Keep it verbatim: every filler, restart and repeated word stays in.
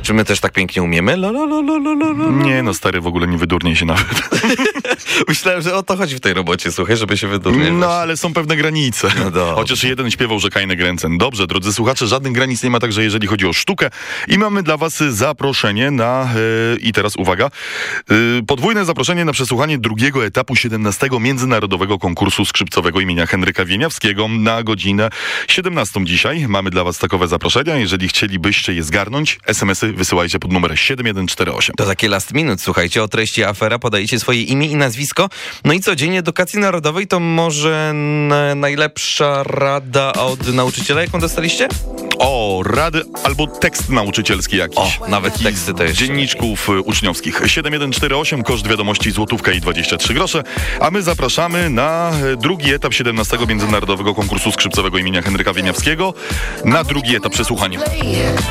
Czy my też tak pięknie umiemy? La, la, la, la, la, la. Nie no, stary, w ogóle nie wydurniej się nawet. Myślałem, że o to chodzi w tej robocie, słuchaj, żeby się wydurniać. No, ale są pewne granice. No dobrze. Chociaż jeden śpiewał, że kajne gręcen. Dobrze, drodzy słuchacze, żadnych granic nie ma także jeżeli chodzi o sztukę. I mamy dla was zaproszenie na, yy, i teraz uwaga, yy, podwójne zaproszenie na przesłuchanie drugiego etapu siedemnastego Międzynarodowego Konkursu Skrzypcowego imienia Henryka Wieniawskiego na godzinę siedemnastą dzisiaj. Mamy dla was takowe zaproszenia. Jeżeli chcielibyście je zgarnąć, es em esy wysyłajcie pod numer siedem jeden cztery osiem. To takie last minute, słuchajcie, o treści afera podajecie swoje imię i nazwisko. No i co, Dzień Edukacji Narodowej to może n- najlepsza rada od nauczyciela, jaką dostaliście? O, rady albo tekst nauczycielski jakiś. O, nawet teksty to Z jeszcze. dzienniczków y, uczniowskich. siedem jeden cztery osiem, koszt wiadomości złotówka i dwadzieścia trzy grosze. A my zapraszamy na y, drugi etap siedemnastego Międzynarodowego Konkursu Skrzypcowego imienia Henryka Wieniawskiego. Na drugi etap przesłuchania.